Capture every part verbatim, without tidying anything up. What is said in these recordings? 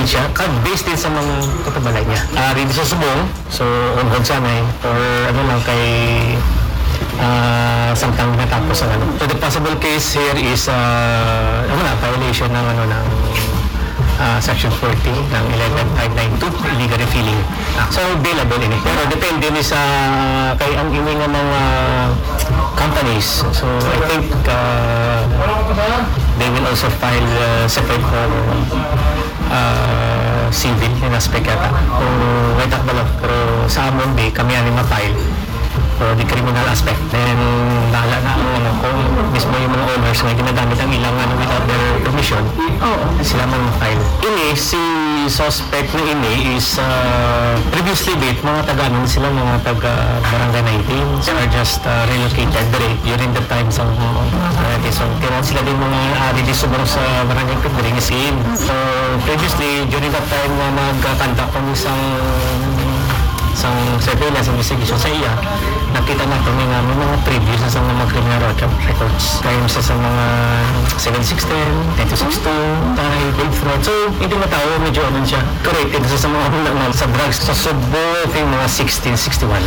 siya, based din sa mga katabalay niya. Uh, rin sa subong, so unhod sanay, or ano lang kay uh, samtang natapos ang ano. So the possible case here is uh, ano na, violation ng ano ng Uh, Section forty ng eleven five ninety-two, illegal refilling. So, available ini. Pero depende ni sa kay ang ini nga mga companies. So, I think uh, they will also file uh, separate for uh, civil in aspect yata. Kung may takbo lang. Pero sa amon, kami ani ma-file for the criminal aspect. Then, bahala na ang ano, kung mismo yung mga owners na ginagamit ang ilang ano without their permission, oh, sila mang file. Ini, si suspect na ini is uh, previously bit, mga taga-anon sila, mga taga-barangay nineteen. They are just uh, relocated there during the time sa uh, so, kailan sila din mga ari di subong sa barangay Pedring is in. So, previously, during that time na nag-conduct kami isang isang surveillance investigation sa iya, nakita natin nga may mga previews sa mga criminal records. Kaya sa sa mga seven sixteen, ten sixty-two, tayo, big fraud. So, hindi matao, medyo ano siya, corrected sa, sa mga hunang sa drugs. Sa Subo, I think mga sixteen sixty-one.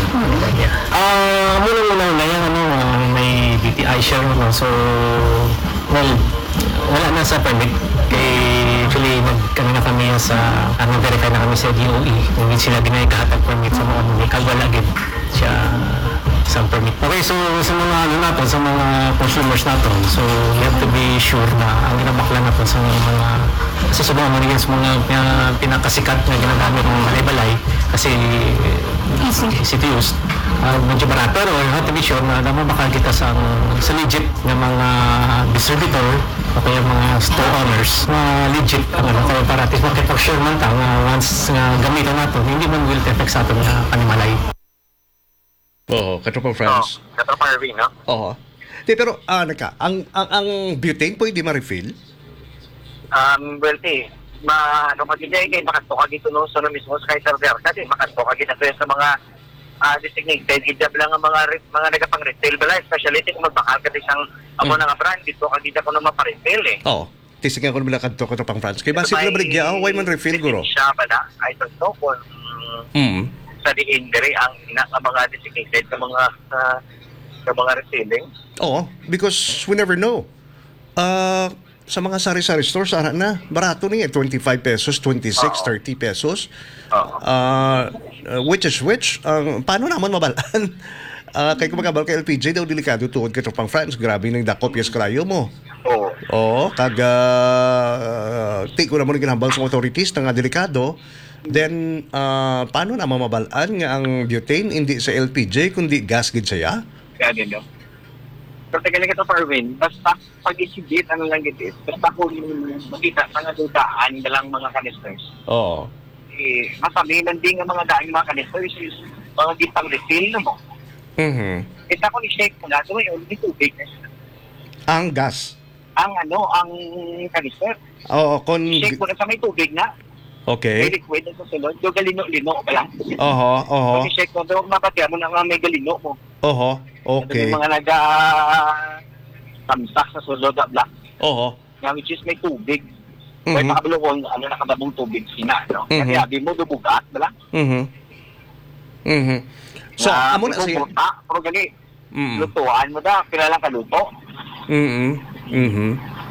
Ah, muna-muna na yan, ano, uh, may B T I siya, no? So, well, wala na sa permit. Kaya actually nagkami na kami sa ano verify na kami sa D O E kung hindi sila ginagahatag permit sa mga muli kagwala agad siya sa permit. Okay, so sa mga ano natin, sa mga consumers natin, so we have to be sure na ang ginabakla natin sa mga kasi sa mga mga sa mga uh, pinakasikat na ginagamit ng balay-balay kasi easy, easy to use. Uh, medyo barato, pero we have to be sure na namabakal kita sa, sa legit na mga distributor o kaya mga store owners na legit ang ano, kaya para at least makipag-sure man ta na once uh, gamitan natin, hindi man will effect sa atin na panimalay. Oo, katropang friends. Oo, katropang Irving, no? Oo. Di, pero, ano ka, ang, ang, ang butane pwede ma-refill? Um, well, eh, ma, ano magigay kay makatokag ito no, so no mismo sa kay server, kasi makatokag ito sa mga uh, designated, idab lang ang mga mga nagapang-retail bala, especially kung magbakal kasi isang amo mm. na nga brand, dito kagita ko na maparefill eh. Oo. Tising ako naman kadto ko pang France. Kaya basic na baligya, why man refill guro? Siya ba na? I don't know kung mm. sa diin diri ang ina ang mga designated sa mga uh, sa mga refilling. Oo, because we never know. Uh, sa mga sari-sari stores, ano na, barato na yan, twenty-five pesos, twenty-six, Uh-oh. thirty pesos. Uh, which is which, uh, paano naman mabalaan? Uh, kaya kung magkabal kay L P J, daw delikado tuod ka pang France, grabe nang dakop yes krayo mo. Oo. Oo, kaga, uh, take ko naman ginambal sa authorities na nga delikado. Then, uh, paano naman mabalaan nga ang butane, hindi sa L P J, kundi gas gid saya? Kaya din, no? So, tagal ka ito, Parvin, basta pag-isibit, ano lang git basta kung makita sa nga dudaan dalang mga canisters. Oo. Eh, masabi, nanding ang mga daing mga canisters is mga gitang refill na mo. Mm-hmm. Kita ko ni-shake mo na, so ngayon, di tubig na siya. Ang gas? Ang ano, ang canister. Oo, kon... Shake mo na sa may tubig na. Okay. May liquid na sa sulod, yung galino-lino ba lang? Oho, oho. So, ni-shake mo, pero mapatya mo na nga may galino mo. Oho, okay. Yung mga nag-tamsak sa sulod, bla. Oho. Nga, which is may tubig. Mm-hmm. Kaya makabulong, ano, nakababong tubig sina, no? Mm-hmm. Kasi abi mo, dubugat, ba lang? Mhm. Mhm. So, na, amo na siya. Pero gani, mm-hmm. lutuan mo da, pilalang kaluto. Mhm. Mhm.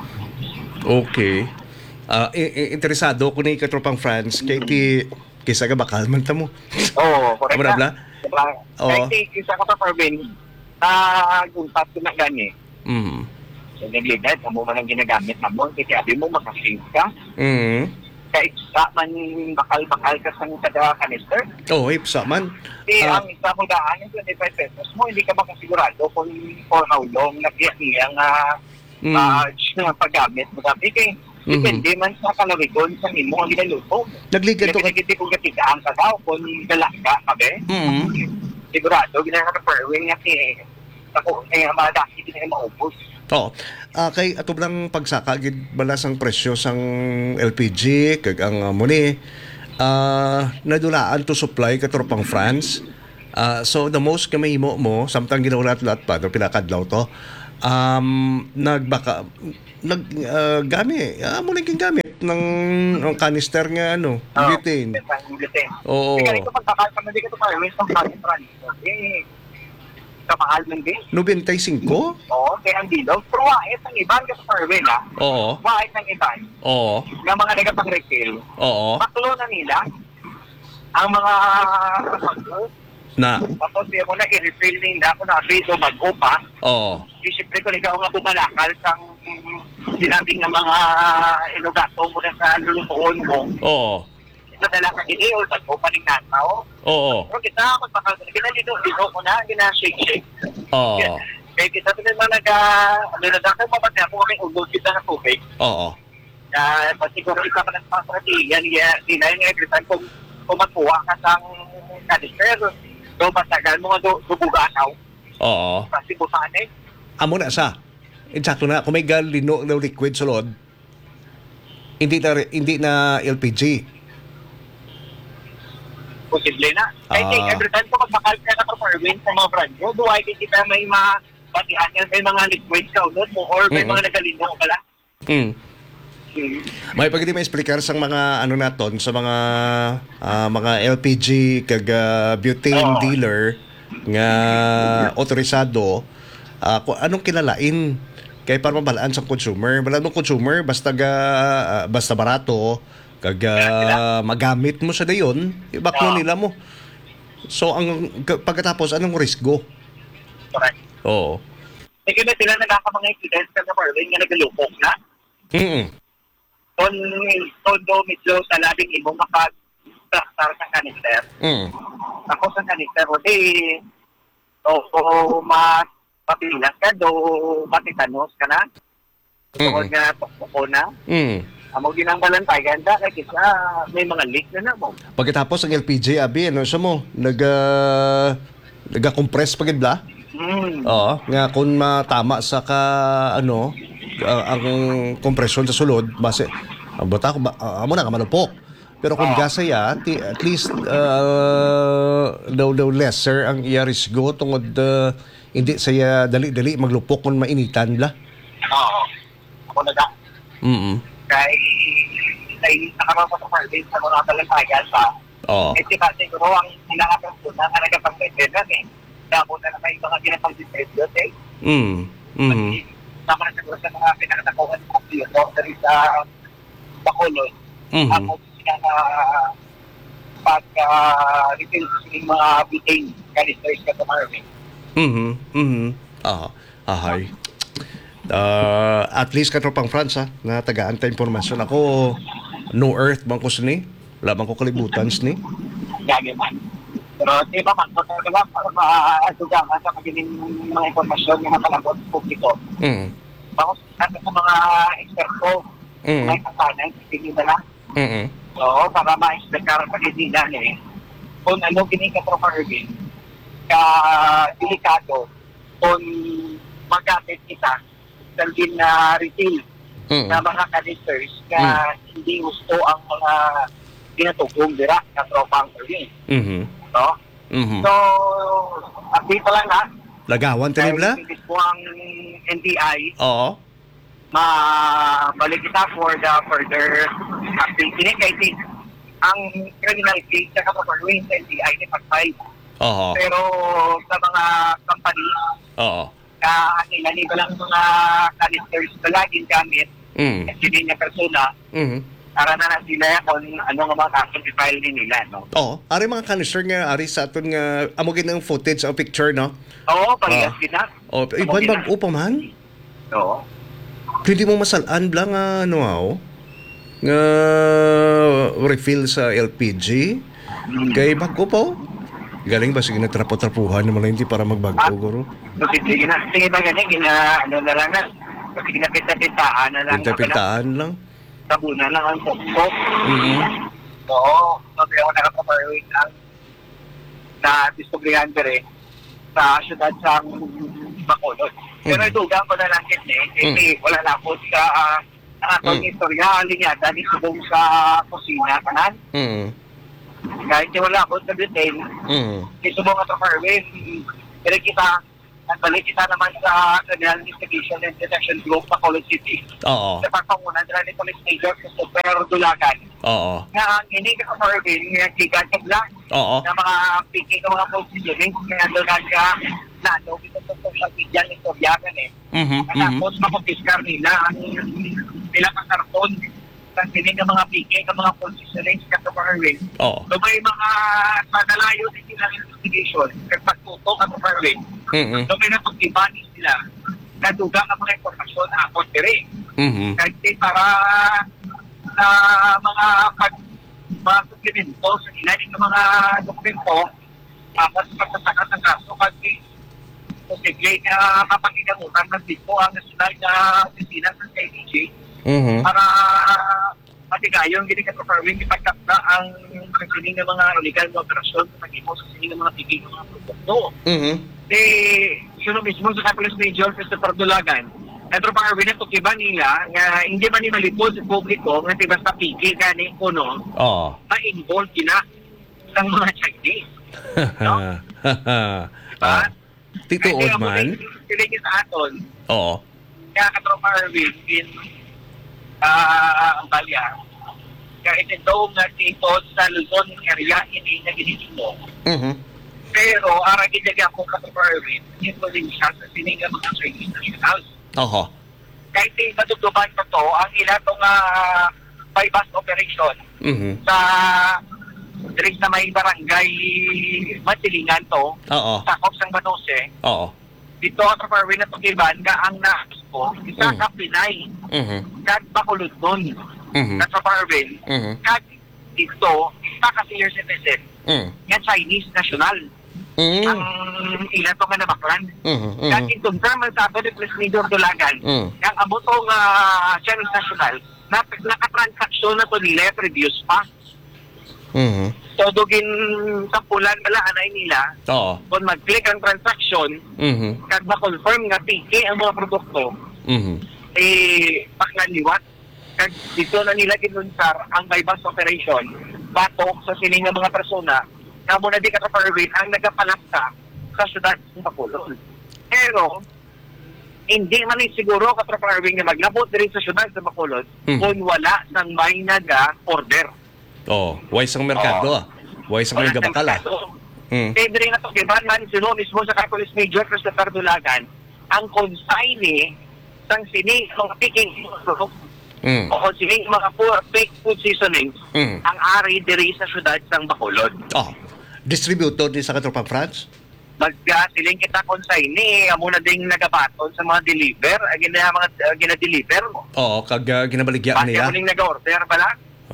Okay. Uh, interesado ko na ikatropang France kay ti kisa ka bakal man ta mo. Oo, correct. Bla bla. Oo. Kaya kisa ko ta Parvin, na guntat ko na gani. Mhm. So, nagligat, amo man ang ginagamit na mo, kasi abi mo makasing ka. Mhm. Kaya isa man bakal-bakal ka sa kada canister. Oo, oh, ipsa man. Eh, Uh, ang isa mo daan, yung twenty-five pesos mo, hindi ka makasigurado kung for how long nag-iyak uh, mm. uh, na paggamit mo. Sabi kay, Mm-hmm. depende man sa kalorigon sa imo ang ginaluto. Nagligad to ka. Kasi kung gatigaan ka daw, kung dalaga ka ba? Mhm. Sigurado, ginaka-perwing nga si ako, eh, mga daki din ay maubos. Oo. Uh, kay ato lang pagsaka gid balas ang presyo sang L P G kag ang uh, muni uh, nadulaan to supply katropang France. Uh, so the most kami himo mo samtang ginawlat-lat pa do pinakadlaw to. Um nagbaka nag ah, gamit. Ah, mo naging gamit ng, ng canister nga ano, Oo, butane. Ang butane. Oo. Kaya ito pagkakal ka na di ka ito para sa pag-trans. Eh, kamahal ng din. ninety-five? Oo, kaya ang dilog. Pero wait ng iban ka sa Farwell, ha? Oo. Wait ng iban. Oo. Ng mga nagapang-refill. Oo. Baklo na nila ang mga pasaglo. Na. Tapos di mo na i-refill nila kung na-abiso mag-upa. Oo. Isipre ko ikaw nga bumalakal sa sinabing ng mga inugato mo na sa lulutuon mo. Oo. Madala ka gini o mag-upa ng nataw. Oo. Pero kita ako baka ginalito-lito ko na, ginashake-shake. Oo. Kaya kita sa mga naga, ano na dako mabat na kung kaming ugod kita ng tubig. Oo. Kaya pag siguro isa pa ng mga strategiya, di na yung every time kung, kung magkuha ka sa kanister, do matagal mo nga do, dubuganaw. Oo. Kasi busan eh. Amo na sa. Eksakto na kung may galino na liquid sulod. Hindi na hindi na L P G. Posible na. I think Ah. every time ko magmakal ka na for win sa mga brand mo, do I think kita may mga batihan yan, may mga liquid ka unod mo or may Mm-mm. mga nagalino ka pala. Mm. Hmm. May pagdi may explicar sa mga ano naton sa mga ah, mga L P G kag ah, butane Oo. dealer nga otorisado ah, kung anong kinalain kay para mabalaan sa consumer. Balaan mo consumer basta ga, ah, basta barato kag ah, magamit mo sa dayon, ibaklo Oo. nila mo. So ang k- pagkatapos anong risgo? Correct. Oo. Sige na sila nagkakamang incidents ka sa Marvin nga nagalupok na. Mm. Ton, tondo medyo sa labing imong makag traktar sa kanister. Mm. Ako sa kanister, o di, o, o mas papilas ka, do matitanos ka na. Tungkol Mm. nga tukpo na. Mm. Amo ginang balantay, ganda, kaya kisa may mga leak na na mo. Pagkatapos ang L P G abi ano sa mo nag uh, naga-compress pagid bla? Hmm. Oo, nga kung matama sa ka ano ah, ang kompresyon sa sulod base ang bata ko ba ah, amo na ka malupok. Pero kung Oo. gasa ya, ti- at least uh, daw daw lesser ang iya risgo tungod ah, hindi saya dali-dali maglupok kung mainitan bla. Oo. Ako naga. Mm. Kay, kay nakamang ko sa Marvin sa mga balantayan sa Oo. Eh, diba, siguro ang sinakapang po na nga nagapang-defend natin. Damo na naman yung mga ginapang-defend yun, eh. Mm. Mm. Tama na siguro sa mga pinakatakuhan ng computer dari sa Bacolod. Mhm. Ako sila na pag-refill sa sining mga butane canisters ka sa Marvin. Mhm. Mhm. Ah, ahay. Uh, at least katropang France ha, na tagaan ta impormasyon. Ako, no earth bang ko sini? Wala bang ko kalibutan sini? Gagi man. Pero di ba man, kung diba, para ma-asugaman sa magiling mga informasyon yung makalabot sa publiko. Mm. Bakos ano sa mga eksperto, Mm. may kasanan, tingin na lang. Mm. Oo, para ma-explicar pa din nila eh. Kung ano ginika sa Marvin, ka delikado, kung magamit kita, dalhin na refill Mm. na mga canisters na hindi gusto ang mga ginatugong dira na tropang Marvin. Mhm. No? Mhm. So, update lang ha. Lagawan ta nila? Dahil po ang N B I, Oo. mabalik kita for the further update. Ini kay Tim, ang criminal case sa kapag-win sa N B I ni pag-file. Oo. Pero sa mga company, Oo. na nila nila lang mga canisters na laging gamit, Mm. at hindi niya persona, Mhm. para na na sila kung ano nga mga kaso i-file din nila, no? Oo. Ari mga canister nga ari sa aton nga amo gid ang footage o picture no. Oo, parehas Ah. kita. O iban bag upa man. Oo. Pwede mo masalaan bla nga ano aw nga refill sa L P G kay bago pa oh. Galing ba sige na trapo-trapuhan naman lang hindi para magbago guro. So, sige na, sige na ganyan, gina, ano na lang na, sige na pinta-pintaan na lang. Pinta-pintaan lang. Tabunan lang ang pokpok. Mhm. Oo, so kaya ako nakapaparawin ang na distribuyan rin sa syudad sa Bacolod. Pero Mhm. idugang ko na lang din eh, kasi wala na po sa uh, ang atong Mhm. istorya, linyada, di subong sa kusina, kanan. Mhm. Kahit di wala po sa detail, Mhm. di subong at Marvin, pero kita at balik kita naman sa Criminal Investigation and Detection Group sa Colon City. Oo. Sa pagpangunan nila ni Police Major Christopher Dulagan. Oo. Nga ang hindi ka sa Marvin, nga gigan ka lang Oo. na mga piki ng mga police kaya Dulagan ka lalo dito sa social media ng Toryagan eh. Mhm. At tapos makupiskar nila ang nila kasarton sa sining ng mga piki ng mga police ka sa Marvin. Oo. So may mga madalayo din sila ng investigation kaya pagtutok at sa Marvin. Mhm. So may napag-ibanis sila na dugang ang mga informasyon na ako dire. Mhm. Kahit din para na mga pag mga suplemento sa ilalim ng mga dokumento tapos pagsasakat ng kaso kasi posible na mapagkikamutan ng dito ang nasyonal na opisina sa K D G Mhm. para matigayong gini ka performing ipagkakda ang pagsining ng mga illegal na operasyon sa pag-imo sa sining ng mga tigil ng mga produkto. Mhm. Eh, sino mismo sa Police Major Christopher Dulagan, Metro Parvin na tukiban nila nga hindi man ni malipod sa publiko nga di basta piki kani kuno Oo. ma-involve kina ng mga Chinese. No? Ah. Tituod Kaya ang man. Sila sa aton, Oo. kaya Metro Parvin in ah ang balya. Kaya ito nga dito sa Luzon area ini na ginito. Mhm. Pero ara ginagawa ko sa Parvin, ito din siya sa sininga mga Chinese nationals. Oo. Kahit di matutuban pa to, ang ila itong uh, bypass operation Mhm. sa diri sa may barangay Matilingan to, Oo. sakop sang Banose, Oo. dito at Parwin na tugiban ka ang naasko, isa Mm. ka Pinay, Mhm. kag bakulod nun, Mhm. at sa Parwin, Mhm. kag dito, isa ka senior citizen, Mhm. nga Chinese national, Mhm. ang ila to nga nabaklan. Mhm. Kag Mhm. i-confirm ang sabi ni Police Major Dulagan, Mm. ang abotong uh, Chinese national, na nakatransaksyon na to nila previous pa. Mhm. So, dugin sampulan bala anay nila, Oo. kung mag-click ang transaction, Mhm. kag ma-confirm nga piki ang mga produkto, Mhm. eh, paklaniwat. Kag dito na nila ginunsar ang bypass operation, batok sa sining nga mga persona, na muna di kataparwin ang nagapalaksa sa syudad ng Bacolod. Pero, hindi man rin siguro kataparwin na maglabot din sa syudad ng Bacolod Mhm. kung wala sang may naga-order. Oo. Wise ang merkado ah. Wise ang mga bakala. Mm. Eh, diri na to, kiban man sino mismo sa Police Major Christopher Dulagan, ang consigne sang sini mga picking Mm. o sining mga pu- fake food seasonings Mm. ang ari diri sa syudad sang Bacolod. Oh. Distributor din sa Katropang France? Magka siling kita consigne, amo na ding nagabaton sa mga deliver, ang gina mga uh, gina-deliver mo. Oo. Kag uh, ginabaligyan Basta niya. mo ning nag-order pala.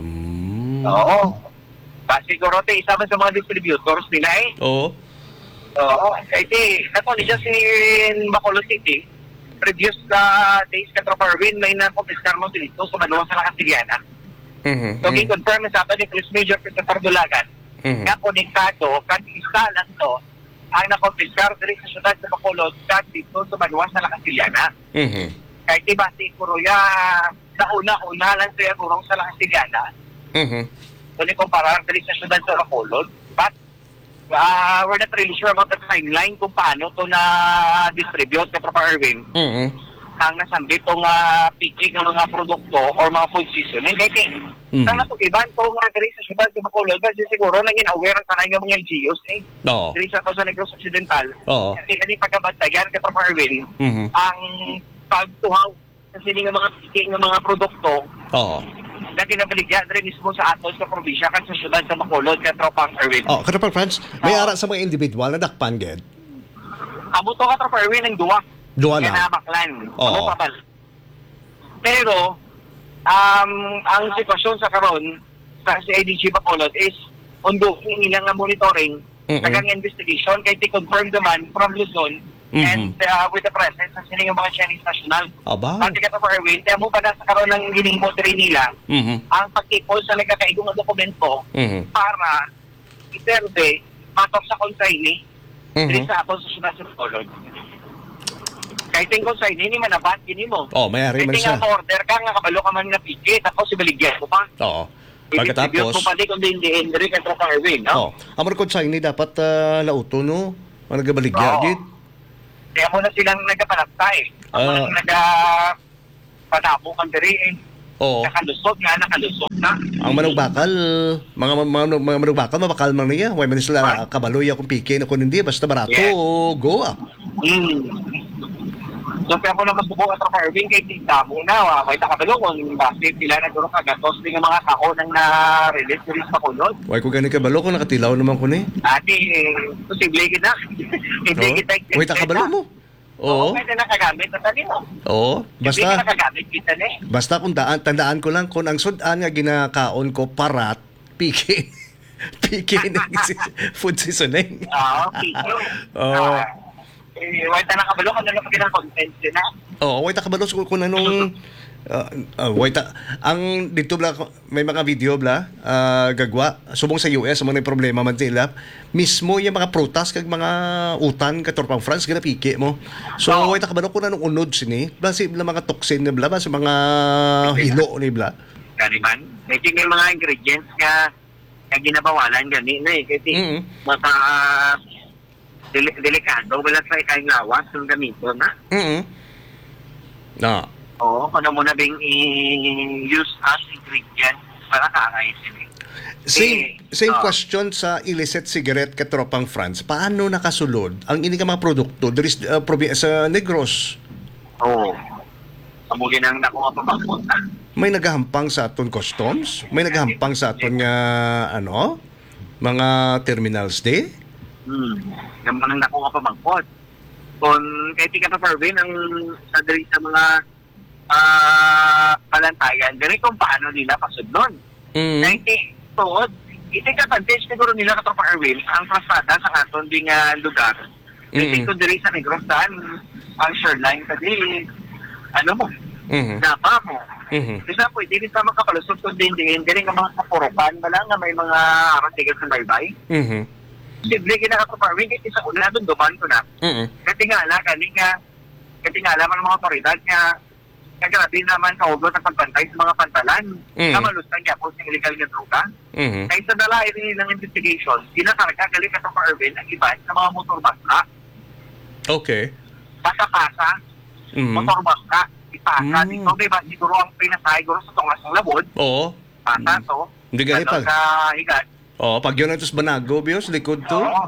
Mm. Oo. Basta siguro te isa man sa mga distributors nila eh. Oo. Oo, kasi ako ni siya si Bacolod City, previous na days ka Parvin, may nakumpiskar mo dito sa Manuwa sa Lakasiliana. Mhm. So, i-confirm sa atin ni Police Major Christopher Dulagan, Mhm. nga konektado, kan isa lang to, ang nakumpiskar dito sa syudad sa Bacolod, kan dito sa Manuwa sa Lakasiliana. Mhm. Kahit iba si Kuruya, sa una-una lang siya kurong sa Lakasiliana, Mhm. so ni kumparar dito sa syudad sa Bacolod, but Uh, we're not really sure about the timeline kung paano to na-distribute sa Proper Irwin Mhm. ang nasambit itong uh, picking ng mga produkto or mga food seasoning. Kasi, Mhm. sa natukiban ko nga diri sa syudad sa Bacolod, kasi siguro naging aware sa ng mga L G Us eh. Oo. Diri sa sa Negros Occidental. Oo. Kasi kani pagkabantayan sa Proper Irwin, Mhm. ang pagtuhaw sa sining ng mga picking ng mga produkto Oo. na kinabaligyan rin mismo sa aton sa probinsya kan sa syudad sa Bacolod ka Tropang Irwin. Oh, Katropang France, may Oo. ara sa mga individual na dakpan ged. Amo to ka Tropang Irwin ang duwa. Duwa Kaya lang. nabaklan. Oo. Amo papal. Pero, um, ang sitwasyon sa karon sa C I D G Bacolod is undo nila nga monitoring Mm-mm. sa kanyang investigation kay ti-confirm naman from Luzon Mhm. and uh, with the presence ng sining mga Chinese national. Aba. Pati ka for Erwin, kaya mo pa na sa karon ng ginimo diri nila Mhm. ang pagkipol sa nagkakaigong nga dokumento Mhm. para iserve patok sa consigne diri Mhm. sa aton sa syudad sa Bacolod. Kahit yung consigne ni manabat gini mo. Oh, may ari man Kahit siya. nga order ka nga kabalo ka man nga piki tapos ibaligyan mo pa. Oo. I-distribute mo Pagkatapos, pa di kung hindi diri ka Erwin, no? oh, amor ko sa ini dapat uh, lauto no. Mga nagabaligya Oo. gid. Kaya mo na silang nagkapanagta eh. Ako Ah. nang naga panabo kang diri eh. Oo. Nakalusot nga, nakalusot na. Ang manugbakal, mga mga, mga manugbakal, mabakal man niya. Huwag man sila kabaloy akong piki na kung hindi, basta barato, Yes. go ah. Hmm. So, kaya ko na masubukan sa Irving kay Tita muna. Uh, may takabalo kung bakit sila nagkaroon kagatos din ang mga kako nang na-release release pa ko nun. Huwag ko ganun kabalo kung nakatilaw naman ko ni. Ate, eh, posible kita. Hindi Oo. kita Huwag takabalo mo. Oo. Oo. Pwede nakagamit na tali mo. Oo. Hindi Basta, nakagamit kita na eh. basta kung daan, tandaan ko lang kung ang sudan nga ginakaon ko parat, piki. Piki ng si- food seasoning. Oo, pito. Oo. Ah, eh, wait na nakabalo ka na lang pag content yun na. Oo, wait kabalo ko kung anong uh, uh, wait ta- ang dito bla may mga video bla uh, gagwa subong sa U S mo na problema man sila mismo yung mga prutas kag mga utan katorpang France gina piki mo. So Oo. wait kabalo ko na nung unod sini bla si bla mga toxin na bla ba sa mga hilo ni bla. Kaniman. May may mga ingredients nga nga ginabawalan gani na eh. Kasi Mhm. maka deli- delikado wala sa ikay lawas yung gamiton na. Mhm. Na. Oo, kung mo na bing i-use as ingredient para kaangay sila. Same Eh, same ah. question sa illicit cigarette katropang France. Paano nakasulod ang ini ka mga produkto diri sa, uh, probi- sa Negros? Oo. Kamuli nang nakuha pa pagpunta. May nagahampang sa aton customs, may nagahampang sa aton nga ano, mga terminals di. Hmm. Yung nang nakuha pa bangkot. Kung kahit di ka pa Parvin, ang sa diri sa mga ah palantayan, diri kung paano nila pasudnon. Mm. ninety tuod, itik advantage siguro nila ka pa Erwin, ang pasada sa aton ding nga lugar. Itik Mm. ko diri sa Negros daan, ang shoreline kadi, ano mo, Mhm. napa mo. Mhm. Kasi po, hindi rin sa mga kapalusot kung din din, diri nga mga kapurupan, wala nga may mga aratigal sa baybay. Mhm. Simple kinakataparwin, kasi sa una doon duman ko na. Mhm. Kasi nga ala, kani nga, kasi nga alam ng mga otoridad nga, nga grabe naman kaugot ang pagbantay sa mga pantalan. Mm. Na malustan niya po sa illegal nga droga. Mhm. Kaya sa dalaay rin ng investigation, sinakarga galing ka sa Irvin ang iba sa mga motor bangka. Okay. Pasa-pasa, Mhm. motor bangka, ipasa. Mm. Dito, diba, siguro ang pinasay, siguro sa tungas ng labod, Oo. pasa to, Hindi gani ano, pa. sa higat. Oo, pag yun ito sa Banago, bios, likod to. Oo.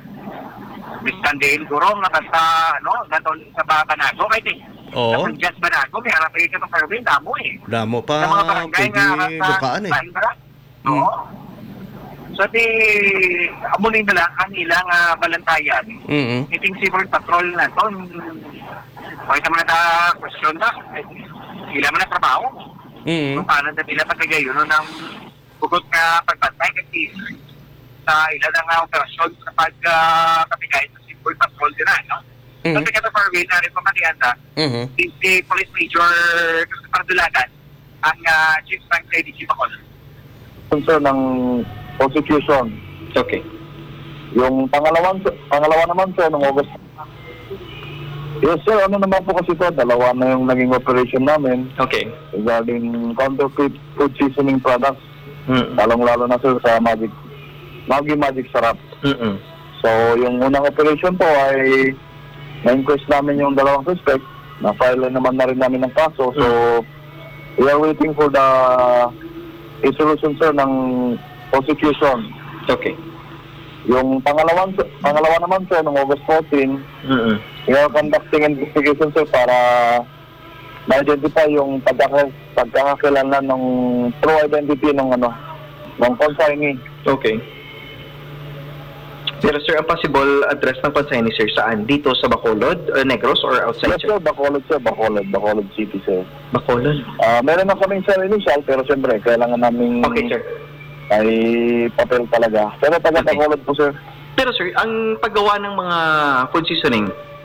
Biskan din, siguro, nakasta, ano, naton sa Banago, kaya din. Oo. Sa Just Banago, may harap kayo sa Irvin, damo eh. Damo pa, Sa mga barangay pwede nga, sa bukaan eh. Sandra. Oo. So, di, amunin na lang kanila nga balantayan. Mhm. Iting civil patrol na to. Okay sa mga na question na. Sila man na trabaho. Mhm. Kung paano na nila pagkagayon ng bugot ka pagbantay kasi sa ilan ng operasyon sa pagkapigay sa civil patrol din na. No? Mhm. Kasi kata Farway na rin pamatianda, Mhm. si, si Police Major Pardulagan ang uh, Chief Frank Lady Chief Bacol. Concern ng prosecution. Okay. Yung pangalawan, pangalawa naman sir, ng August. Yes sir, ano naman po kasi ito, dalawa na yung naging operation namin Okay. regarding counterfeit food seasoning products. Mm-mm. Lalong-lalo na sir sa Magic, Maggi Magic Sarap. Mm-mm. So yung unang operation po ay na-inquest namin yung dalawang suspect. Na-file naman na rin namin ng kaso. So we are waiting for the resolution sir ng prosecution. Okay. Yung pangalawan, pangalawa naman sir, noong August fourteen, Mm-mm. we are conducting investigation sir para ma-identify yung pagkaka, pagkakakilanlan ng true identity ng ano, ng consignee. Okay. Pero sir, ang possible address ng consignee sir, saan? Dito sa Bacolod, uh, Negros, or outside Yes sir? sir, Bacolod sir, Bacolod, Bacolod City sir. Bacolod. Ah, meron na kaming sir initial, pero siyempre, kailangan namin Okay sir. ay papel talaga. Pero taga Okay. Bacolod po sir. Pero sir, ang paggawa ng mga food seasoning,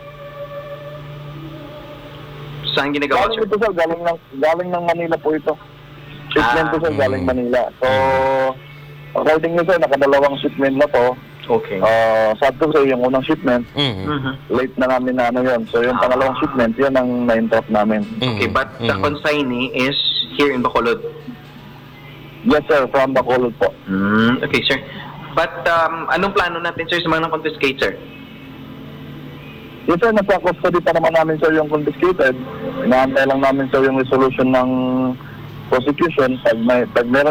saan ginagawa Galing sir? ito sir, galing ng, galing ng Manila po ito. Shipment Ah, po sir, mm. galing Manila. So, according nyo sir, nakadalawang shipment na to. Okay. Uh, sad to say, yung unang shipment, Mhm. Mhm. late na namin na ano yun. So yung Ah. pangalawang shipment, yun ang na-interrupt namin. Okay, Mhm. but the Mhm. consignee is here in Bacolod. Yes sir, from Bacolod po. Mm, okay sir. But um, anong plano natin sir sa mga confiscate sir? Yes sir, nasa custody pa naman namin sir yung confiscated. Inaantay lang namin sir yung resolution ng prosecution. Pag, may, pag meron